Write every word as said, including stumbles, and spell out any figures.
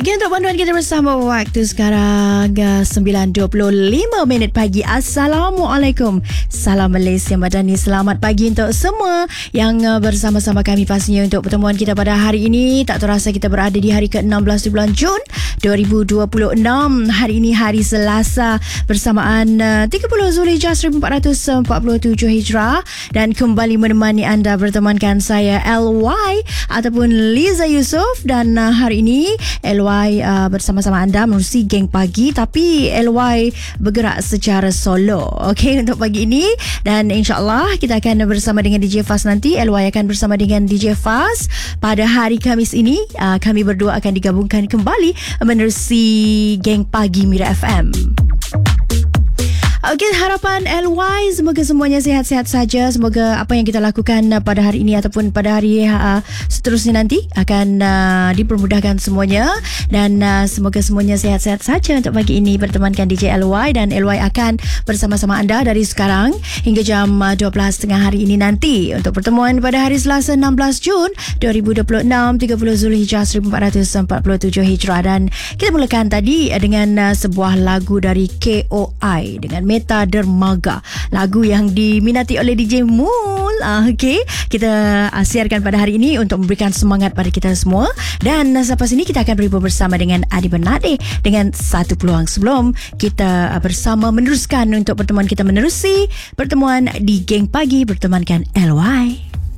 Okey, untuk panduan kita bersama waktu sekarang uh, sembilan dua puluh lima minit pagi. Assalamualaikum. Salam Malaysia Madani. Selamat pagi untuk semua yang uh, bersama-sama kami pastinya untuk pertemuan kita pada hari ini. Tak terasa kita berada di hari ke enam belas di bulan Jun dua ribu dua puluh enam. Hari ini hari Selasa bersamaan uh, tiga puluh Zulhijjah seribu empat ratus empat puluh tujuh Hijrah, dan kembali menemani anda bertemankan saya L Y ataupun Liza Yusof. Dan uh, hari ini L Y uh, bersama-sama anda menerusi Geng Pagi, tapi L Y bergerak secara solo. Okey, untuk pagi ini, dan insyaAllah kita akan bersama dengan D J Faz nanti. L Y akan bersama dengan D J Faz pada hari Khamis ini. uh, Kami berdua akan digabungkan kembali menerusi Geng Pagi Mira F M. Okey, harapan L Y semoga semuanya sihat-sihat saja. Semoga apa yang kita lakukan uh, pada hari ini ataupun pada hari uh, seterusnya nanti akan uh, dipermudahkan semuanya, dan uh, semoga semuanya sihat-sihat saja. Untuk pagi ini bertemankan D J L Y, dan L Y akan bersama-sama anda dari sekarang hingga jam uh, dua belas tiga puluh hari ini nanti untuk pertemuan pada hari Selasa enam belas Jun dua ribu dua puluh enam, tiga puluh Zulhijjah seribu empat ratus empat puluh tujuh Hijrah. Dan kita mulakan tadi uh, dengan uh, sebuah lagu dari K O I dengan Meta Dermaga, lagu yang diminati oleh D J Mul. uh, Okey, kita uh, siarkan pada hari ini untuk memberikan semangat pada kita semua. Dan uh, selepas ini kita akan berjumpa bersama dengan Adi Bernade dengan satu peluang sebelum kita uh, bersama meneruskan untuk pertemuan kita menerusi pertemuan di Geng Pagi bertemankan L Y.